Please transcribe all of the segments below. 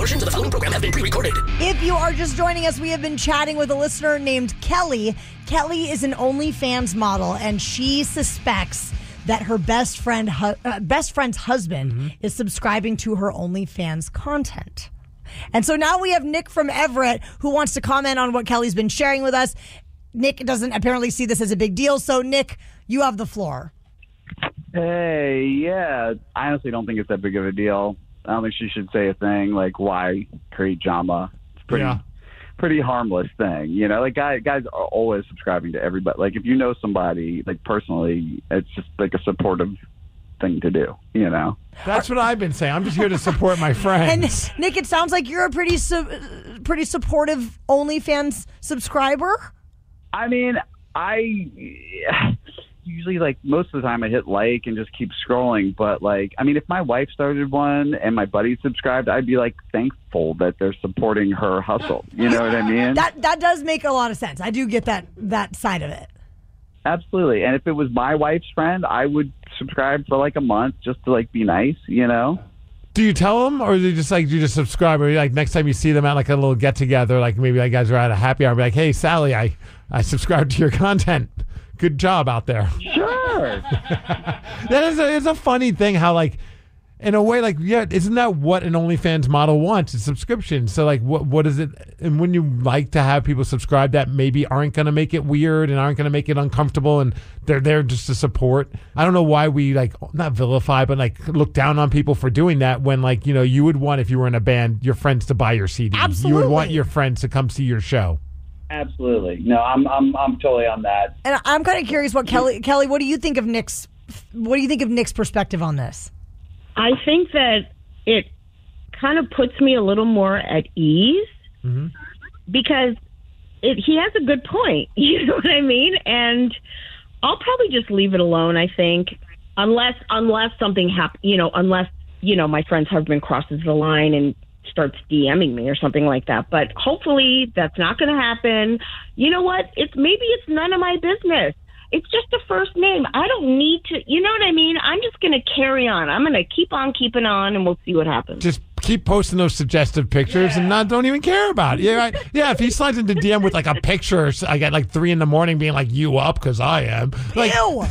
Portions of the following program have been pre-recorded. If you are just joining us, we have been chatting with a listener named Kelly. Kelly is an OnlyFans model, and she suspects that her best friend's husband is subscribing to her OnlyFans content. And so now we have Nick from Everett who wants to comment on what Kelly's been sharing with us. Nick doesn't apparently see this as a big deal. So, Nick, you have the floor. Hey, yeah. I honestly don't think it's that big of a deal. I don't think she should say a thing like, why create drama? It's pretty harmless thing. You know, like guys are always subscribing to everybody. Like if you know somebody, like personally, it's just like a supportive thing to do, you know? That's what I've been saying. I'm just here to support my friends. And Nick, it sounds like you're a pretty supportive OnlyFans subscriber. I mean, usually, like, most of the time I hit like and just keep scrolling. But, like, I mean, if my wife started one and my buddy subscribed, I'd be, like, thankful that they're supporting her hustle. You know what I mean? That does make a lot of sense. I do get that side of it. Absolutely. And if it was my wife's friend, I would subscribe for, like, a month just to, like, be nice, you know? Do you tell them, or do you just subscribe? Or like next time you see them at like a little get together, like maybe like guys are at a happy hour, be like, "Hey, Sally, I subscribed to your content. Good job out there." Sure. It's a funny thing how, like, in a way, like, yeah, isn't that what an OnlyFans model wants? It's subscription. So, like, what is it? And when you like to have people subscribe that maybe aren't going to make it weird and aren't going to make it uncomfortable, and they're there just to support. I don't know why we, like, not vilify, but, like, look down on people for doing that when, like, you know, you would want, if you were in a band, your friends to buy your CD. Absolutely. You would want your friends to come see your show. Absolutely. No, I'm totally on that. And I'm kind of curious what Kelly, what do you think of Nick's perspective on this? I think that it kind of puts me a little more at ease because he has a good point. You know what I mean? And I'll probably just leave it alone, I think, unless something happens, unless my friend's husband crosses the line and starts DMing me or something like that. But hopefully that's not going to happen. You know what? Maybe it's none of my business. It's just a first name. I don't need to, you know what I mean? I'm just going to carry on. I'm going to keep on keeping on, and we'll see what happens. Just keep posting those suggestive pictures and don't even care about it. Yeah, right. Yeah, if he slides into DM with like a picture, I get like 3 a.m. being like, "You up?" Because I am. Like, Ew.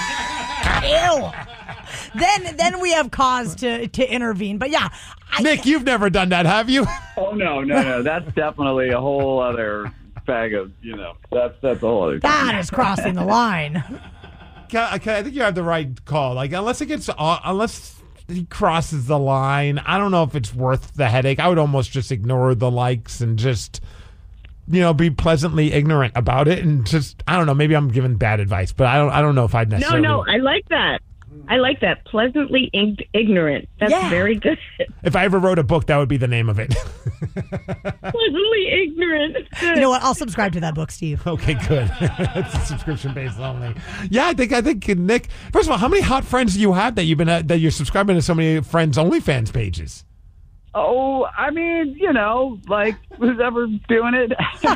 Ew. Then we have cause to intervene. But yeah. Nick, you've never done that, have you? Oh, no. That's definitely a whole other bag of, that's a whole other thing. That is crossing the line. I think you have the right call. Like, unless he crosses the line, I don't know if it's worth the headache. I would almost just ignore the likes and just, be pleasantly ignorant about it, and just, I don't know, maybe I'm giving bad advice, but I don't know if I'd necessarily. No, I like that. I like that. Pleasantly ignorant. That's very good. If I ever wrote a book, that would be the name of it. Pleasantly ignorant. You know what? I'll subscribe to that book, Steve. Okay, good. It's a subscription based only. Yeah, I think Nick. First of all, how many hot friends do you have that you're subscribing to so many friends' OnlyFans pages? Oh, I mean, like who's ever doing it?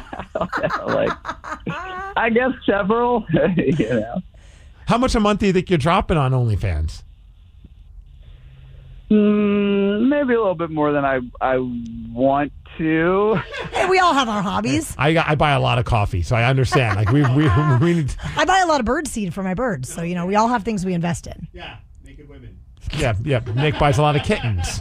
I guess several. How much a month do you think you're dropping on OnlyFans? Maybe a little bit more than I want to. Hey, we all have our hobbies. I buy a lot of coffee, so I understand. Like we need. I buy a lot of bird seed for my birds, so we all have things we invest in. Yeah, naked women. Yeah. Nick buys a lot of kittens.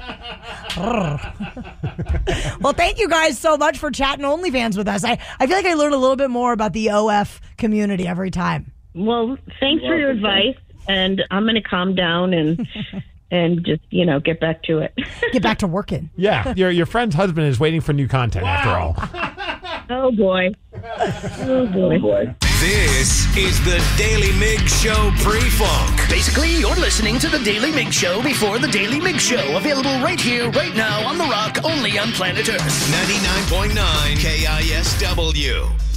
Well, thank you guys so much for chatting OnlyFans with us. I feel like I learn a little bit more about the OF community every time. Well, thanks for your advice, and I'm going to calm down and just, get back to it. Get back to working. Yeah, your friend's husband is waiting for new content after all. Oh, boy. Oh, boy. This is the Daily Mig Show pre-funk. Basically, you're listening to the Daily Mig Show before the Daily Mig Show. Available right here, right now on The Rock, only on planet Earth. 99.9 KISW.